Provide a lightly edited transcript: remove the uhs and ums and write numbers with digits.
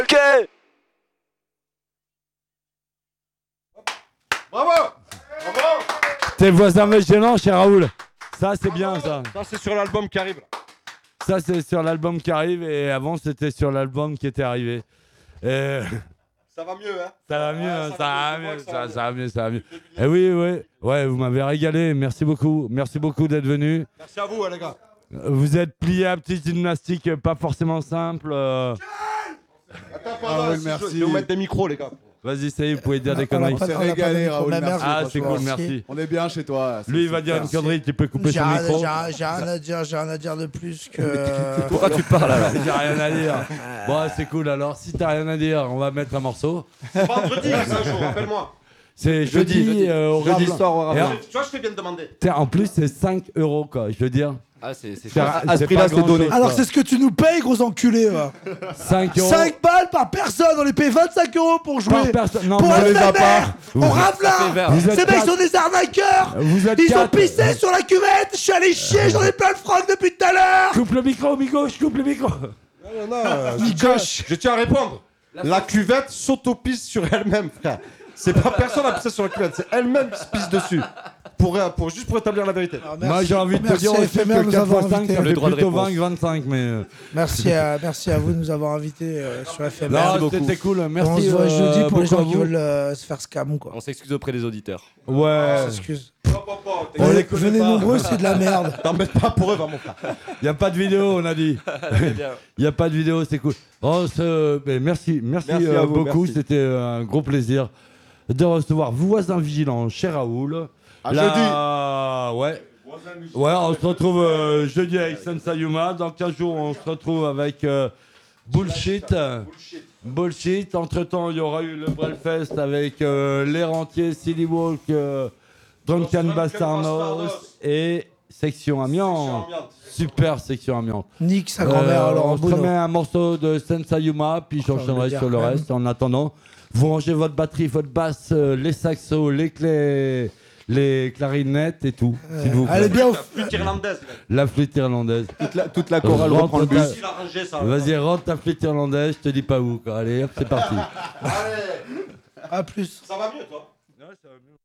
Ok. Bravo. Bravo. Tes voisins gênants chez Raoul. Ça, c'est bien, ça. Ça, c'est sur l'album qui arrive. Ça, c'est sur l'album qui arrive et avant, c'était sur l'album qui était arrivé. Ça va mieux, hein. Ça va mieux, Ouais, ça va mieux, ça va mieux, ça va mieux. Eh oui, oui, ouais, vous m'avez régalé. Merci beaucoup d'être venu. Merci à vous, les gars. Vous êtes plié à petite gymnastique, pas forcément simple. Attends, Raoul, si merci. je vais vous mettre des micros, les gars. Vas-y, ça y est, vous pouvez dire des On conneries. s'est régalé, Raoul, merci. Ah, c'est cool, merci. On est bien chez toi. Lui, il va dire une connerie, tu peux couper son micro. J'ai rien à dire de plus que. Pourquoi tu parles alors? J'ai rien à dire. Bon, c'est cool alors. Si t'as rien à dire, on va mettre un morceau. C'est vendredi, ça, jour, rappelle-moi. C'est jeudi au Jeudi Ravelin. soir au Et Ravelin. Tu vois, je fais bien de demander. tiens, en plus, c'est 5 €, quoi. Je veux dire. Ah, c'est À ce prix-là, c'est donné. Alors, c'est ce que tu nous payes, gros enculé, va. 5 €. 5 balles par personne, on les paye 25 € pour jouer. Par personne. Non, Pour mais un on les a mère, pas. au Vous Ravelin. êtes Ces mecs quatre. sont des arnaqueurs. Vous êtes Ils ont quatre. pissé sur la cuvette. Je suis allé chier, j'en ai plein le froc depuis tout à l'heure. Coupe le micro, Migo, je coupe le micro. Non, je tiens à répondre. La cuvette s'autopisse sur elle-même, frère. C'est pas personne à pisser sur la cuvette, c'est elle-même qui se pisse dessus. Juste pour établir la vérité. Moi, j'ai envie de te Merci dire à aussi FMR de que nous 4 avoir x 5, invités. ça Le fait droit de plutôt réponse. 20 que 25, mais... Merci à vous de nous avoir invités sur FMR. Non, c'était cool, On merci. se voit jeudi pour les beaucoup gens à qui vous. veulent se faire scam, quoi. On s'excuse auprès des auditeurs. Ouais, Excuse. on les connaît Venez pas. nombreux, c'est de la merde. T'embête pas pour eux, va mon frère. Il n'y a pas de vidéo, on a dit. Il n'y a pas de vidéo, c'est cool. Mais merci à vous, beaucoup, merci. c'était un gros plaisir de recevoir Voisin Vigilant chez Raoul. À Ouais. Ouais, on se retrouve jeudi avec Sensa Yuma. Dans 15 jours, on se retrouve avec Bullshit. Bullshit. Entre-temps, il y aura eu le Brelfest avec Les Rentiers, Silly Walk, Drunken Bastardos et Section Amiante. Super Section Amiante. Nique sa grand-mère, alors on en se bout. remet un morceau de Sensa Yuma, puis Enfin, j'enchaînerai le dire sur le quand même. reste. En attendant, vous rangez votre batterie, votre basse, les saxos, les clés, les clarinettes et tout, s'il vous plaît. Allez bien au Flûte irlandaise. La flûte irlandaise. Toute la chorale Rentre reprend le ta- bus. Il a rangé ça. Vas-y, rentre ta flûte irlandaise, je te dis pas où. Quoi. Allez, hop, c'est parti. Allez, à plus. ça va mieux, toi? Ouais, ça va mieux.